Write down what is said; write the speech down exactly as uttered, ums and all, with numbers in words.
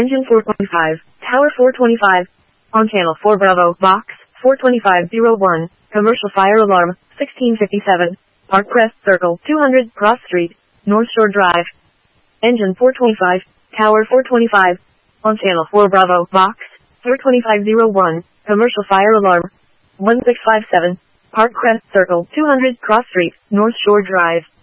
Engine four twenty-five, Tower four twenty-five. On channel four Bravo, box, four twenty-five oh one, commercial fire alarm, sixteen fifty-seven. Park Crest Circle, two hundred, Cross Street, North Shore Drive. Engine four twenty-five, Tower four twenty-five. On channel four Bravo, box, four twenty-five oh one, commercial fire alarm, one six five seven. Park Crest Circle, two hundred, Cross Street, North Shore Drive.